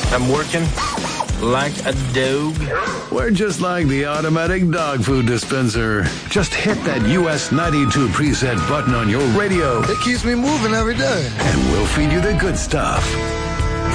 I'm working like a dog. We're just like the automatic dog food dispenser. Just hit that US 92 preset button on your radio. It keeps me moving every day. And we'll feed you the good stuff.